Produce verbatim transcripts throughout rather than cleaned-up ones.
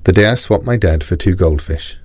The day I swapped my dad for two goldfish.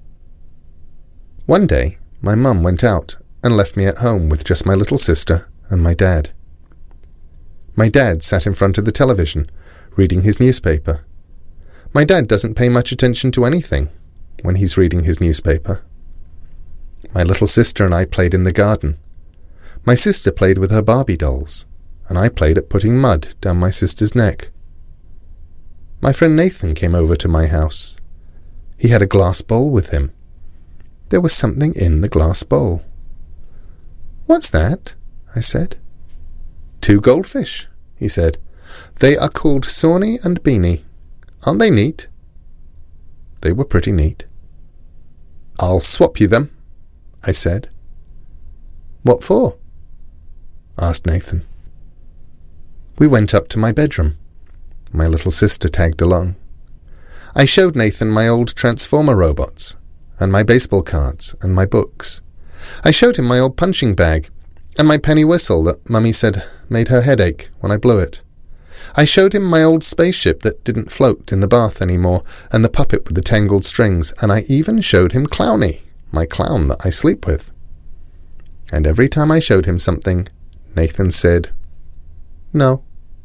One day, my mum went out and left me at home with just my little sister and my dad. My dad sat in front of the television, reading his newspaper. My dad doesn't pay much attention to anything when he's reading his newspaper. My little sister and I played in the garden. My sister played with her Barbie dolls, and I played at putting mud down my sister's neck. My friend Nathan came over to my house. He had a glass bowl with him. There was something in the glass bowl. "What's that?" I said. "Two goldfish," he said. "They are called Sawney and Beanie. Aren't they neat?" They were pretty neat. "I'll swap you them," I said. "What for?" asked Nathan. We went up to my bedroom. My little sister tagged along. I showed Nathan my old Transformer robots, and my baseball cards, and my books. I showed him my old punching bag, and my penny whistle that Mummy said made her head ache when I blew it. I showed him my old spaceship that didn't float in the bath anymore, and the puppet with the tangled strings, and I even showed him Clowny, my clown that I sleep with. And every time I showed him something, Nathan said, "No."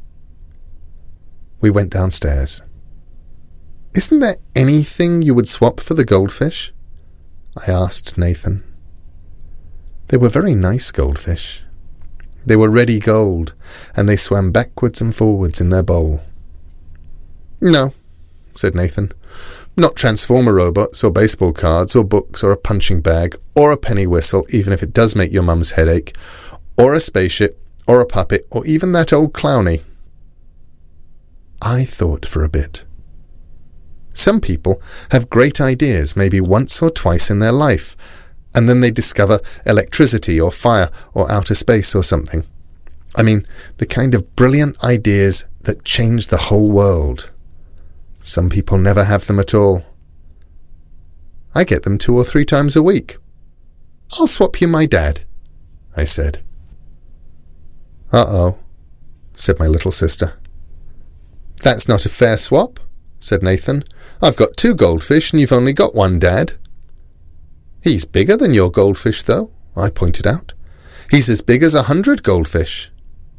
We went downstairs. "Isn't there anything you would swap for the goldfish?" I asked Nathan. They were very nice goldfish. They were ready gold, and they swam backwards and forwards in their bowl. "No," said Nathan. "Not Transformer robots, or baseball cards, or books, or a punching bag, or a penny whistle, even if it does make your mum's head ache, or a spaceship, or a puppet, or even that old Clowny." I thought for a bit. Some people have great ideas maybe once or twice in their life, and then they discover electricity or fire or outer space or something. I mean, the kind of brilliant ideas that change the whole world. Some people never have them at all. I get them two or three times a week. "I'll swap you my dad," I said. "Uh-oh," said my little sister. "That's not a fair swap," said Nathan. "I've got two goldfish and you've only got one dad." "He's bigger than your goldfish, though," I pointed out. "He's as big as a hundred goldfish."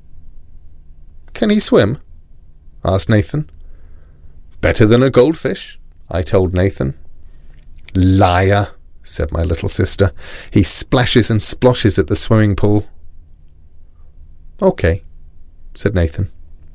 "Can he swim?" asked Nathan. "Better than a goldfish," I told Nathan. "Liar," said my little sister. "He splashes and splashes at the swimming pool." "Okay," said Nathan.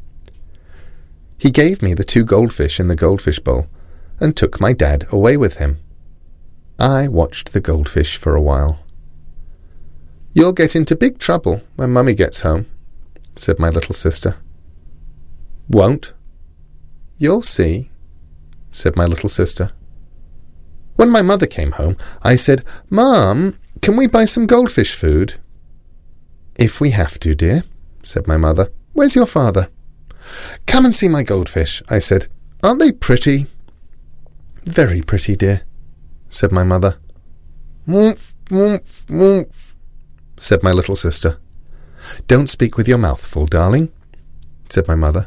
He gave me the two goldfish in the goldfish bowl and took my dad away with him. I watched the goldfish for a while. "You'll get into big trouble when Mummy gets home," said my little sister. "Won't?" "You'll see," said my little sister. When my mother came home, I said, "Mum, can we buy some goldfish food?" "If we have to, dear," said my mother. "Where's your father?" "Come and see my goldfish," I said. "Aren't they pretty?" "Very pretty, dear," said my mother. "Woomph, woomph, woomph," said my little sister. "Don't speak with your mouth full, darling," said my mother.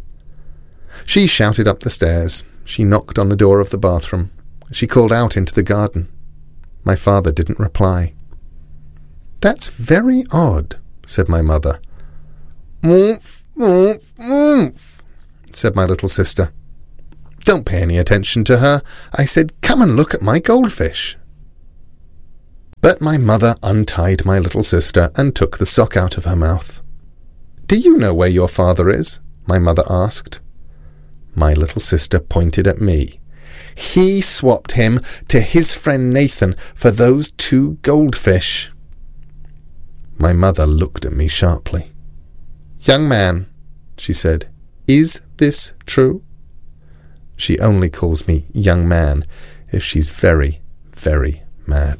She shouted up the stairs. She knocked on the door of the bathroom. She called out into the garden. My father didn't reply. "That's very odd," said my mother. "Woomph, woomph, woomph," said my little sister. "Don't pay any attention to her," I said. "Come and look at my goldfish." But my mother untied my little sister and took the sock out of her mouth. "Do you know where your father is?" my mother asked. My little sister pointed at me. "He swapped him to his friend Nathan for those two goldfish." My mother looked at me sharply. "Young man," she said, "is this true?" She only calls me young man if she's very, very mad.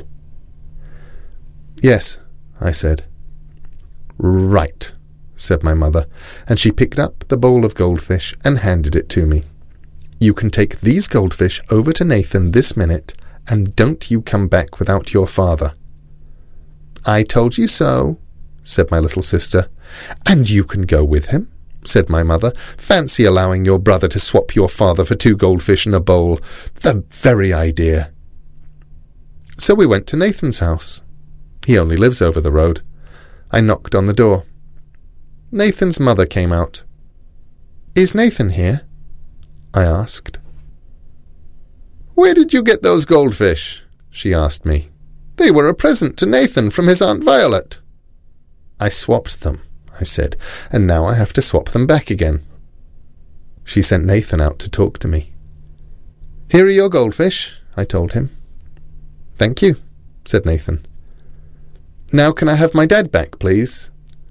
"Yes," I said. "Right," said my mother, and she picked up the bowl of goldfish and handed it to me. "You can take these goldfish over to Nathan this minute, and don't you come back without your father." "I told you so," said my little sister. "And you can go with him," said my mother. "Fancy allowing your brother to swap your father for two goldfish in a bowl. The very idea." So we went to Nathan's house. He only lives over the road. I knocked on the door. Nathan's mother came out. "Is Nathan here?" I asked. "Where did you get those goldfish?" she asked me. "They were a present to Nathan from his Aunt Violet." "I swapped them," I said, "and now I have to swap them back again." She sent Nathan out to talk to me. "Here are your goldfish," I told him. "Thank you," said Nathan. "Now can I have my dad back, please?"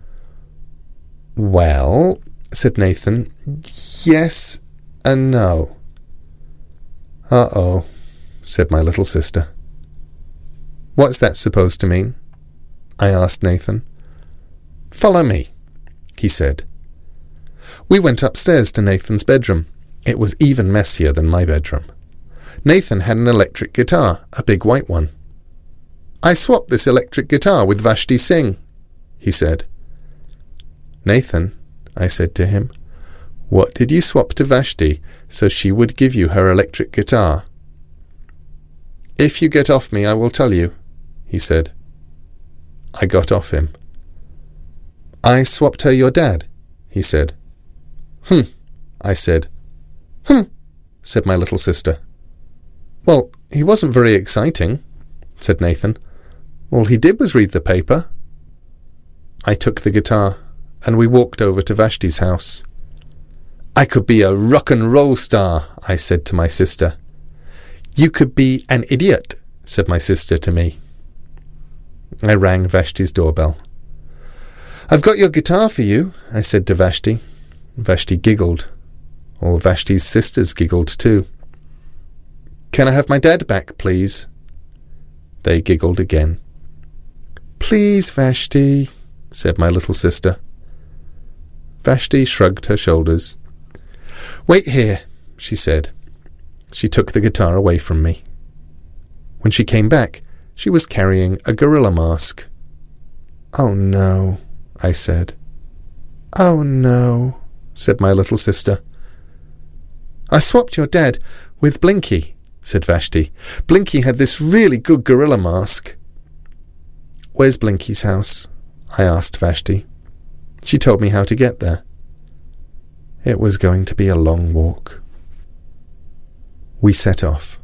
"Well," said Nathan, "yes and no." "Uh-oh," said my little sister. "What's that supposed to mean?" I asked Nathan. "Follow me," he said. We went upstairs to Nathan's bedroom. It was even messier than my bedroom. Nathan had an electric guitar, a big white one. "I swapped this electric guitar with Vashti Singh," he said. "Nathan," I said to him, "what did you swap to Vashti so she would give you her electric guitar?" "If you get off me, I will tell you," he said. I got off him. "I swapped her your dad," he said. "Hm," I said. "Hm," said my little sister. "Well, he wasn't very exciting," said Nathan. "All he did was read the paper." I took the guitar, and we walked over to Vashti's house. "I could be a rock and roll star," I said to my sister. "You could be an idiot," said my sister to me. I rang Vashti's doorbell. "I've got your guitar for you," I said to Vashti. Vashti giggled. All Vashti's sisters giggled too. "Can I have my dad back, please?" They giggled again. "Please, Vashti," said my little sister. Vashti shrugged her shoulders. "Wait here," she said. She took the guitar away from me. When she came back, she was carrying a gorilla mask. "Oh no," I said. "Oh no," said my little sister. "I swapped your dad with Blinky," said Vashti. "Blinky had this really good gorilla mask." "Where's Blinky's house?" I asked Vashti. She told me how to get there. It was going to be a long walk. We set off.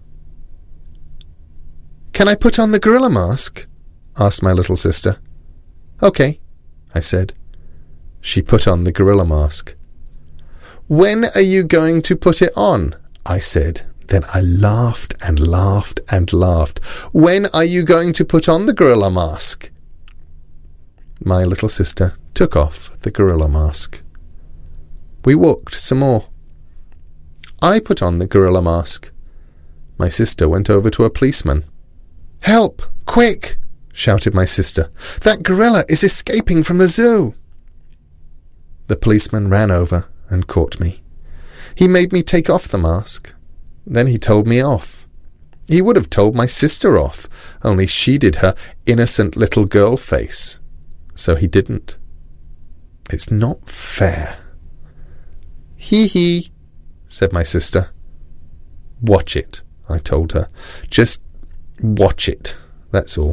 "Can I put on the gorilla mask?" asked my little sister. "Okay," I said. She put on the gorilla mask. "When are you going to put it on?" I said. Then I laughed and laughed and laughed. "When are you going to put on the gorilla mask?" My little sister took off the gorilla mask. We walked some more. I put on the gorilla mask. My sister went over to a policeman. "Help! Quick!" shouted my sister. "That gorilla is escaping from the zoo!" The policeman ran over and caught me. He made me take off the mask. Then he told me off. He would have told my sister off, only she did her innocent little girl face. So he didn't. It's not fair. "Hee hee," said my sister. "Watch it," I told her. "Just watch it, that's all."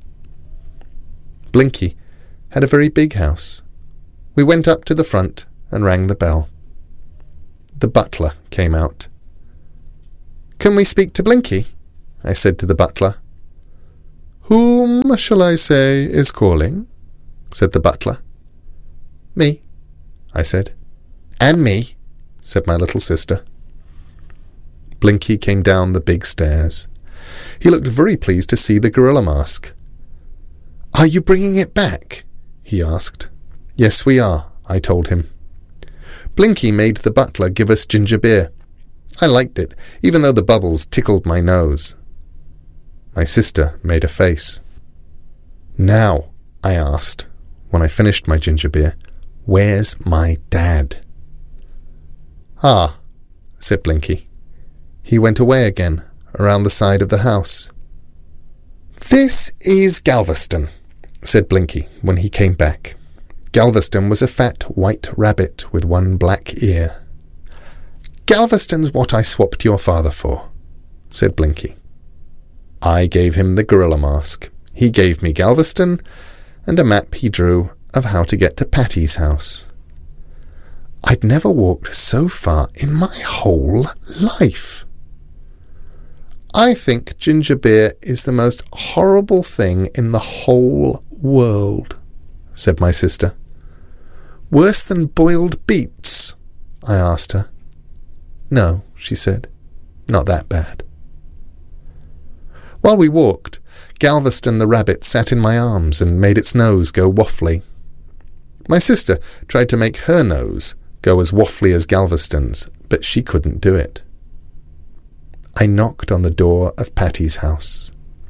Blinky had a very big house. We went up to the front and rang the bell. The butler came out. "Can we speak to Blinky?" I said to the butler. "Whom shall I say is calling?" said the butler. "Me," I said. "And me," said my little sister. Blinky came down the big stairs. He looked very pleased to see the gorilla mask. "Are you bringing it back?" he asked. "Yes, we are," I told him. Blinky made the butler give us ginger beer. I liked it, even though the bubbles tickled my nose. My sister made a face. "Now," I asked, when I finished my ginger beer, "where's my dad?" "Ah," said Blinky. He went away again, around the side of the house. "This is Galveston," said Blinky when he came back. Galveston was a fat white rabbit with one black ear. "Galveston's what I swapped your father for," said Blinky. I gave him the gorilla mask. He gave me Galveston and a map he drew of how to get to Patty's house. I'd never walked so far in my whole life. "I think ginger beer is the most horrible thing in the whole world," said my sister. "Worse than boiled beets?" I asked her. "No," she said, "not that bad." While we walked, Galveston the rabbit sat in my arms and made its nose go waffly. My sister tried to make her nose go as waffly as Galveston's, but she couldn't do it. I knocked on the door of Patty's house.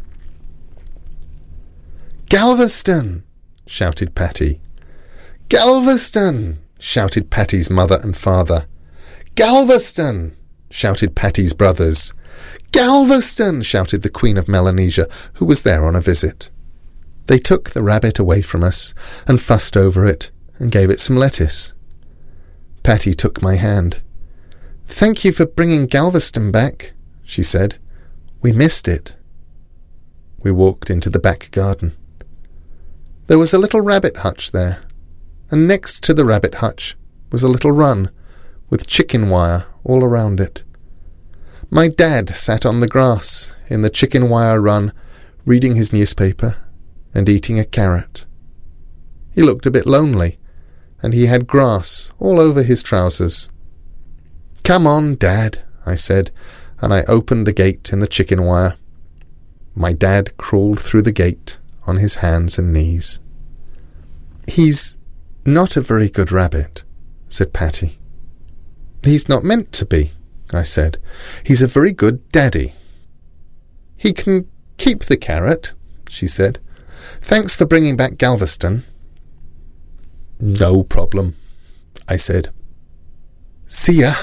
"Galveston!" shouted Patty. "Galveston!" shouted Patty's mother and father. "Galveston!" shouted Patty's brothers. "Galveston!" shouted the Queen of Melanesia, who was there on a visit. They took the rabbit away from us and fussed over it and gave it some lettuce. Patty took my hand. "Thank you for bringing Galveston back," she said. "We missed it." We walked into the back garden. There was a little rabbit hutch there, and next to the rabbit hutch was a little run with chicken wire all around it. My dad sat on the grass in the chicken wire run, reading his newspaper and eating a carrot. He looked a bit lonely, and he had grass all over his trousers. "Come on, Dad," I said, and I opened the gate in the chicken wire. My dad crawled through the gate on his hands and knees. "He's not a very good rabbit," said Patty. "He's not meant to be," I said. "He's a very good daddy." "He can keep the carrot," she said. "Thanks for bringing back Galveston." "No problem," I said. "See ya."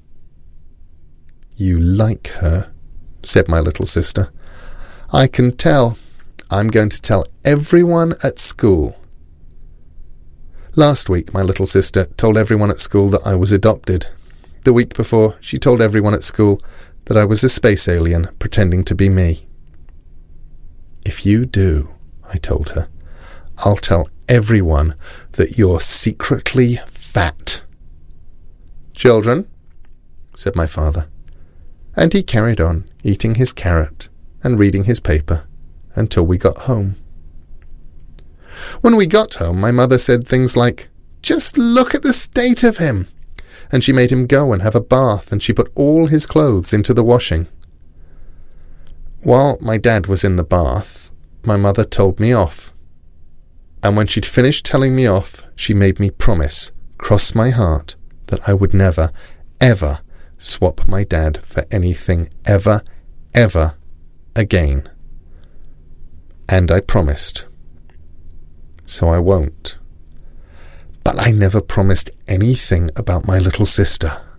"You like her," said my little sister. "I can tell. I'm going to tell everyone at school." Last week my little sister told everyone at school that I was adopted. The week before, she told everyone at school that I was a space alien pretending to be me. "If you do," I told her, "I'll tell everyone that you're secretly fat." "Children," said my father, and he carried on eating his carrot and reading his paper until we got home. When we got home, my mother said things like, "Just look at the state of him," and she made him go and have a bath, and she put all his clothes into the washing. While my dad was in the bath, my mother told me off. And when she'd finished telling me off, she made me promise, cross my heart, that I would never, ever swap my dad for anything ever, ever again. And I promised. So I won't. But I never promised anything about my little sister.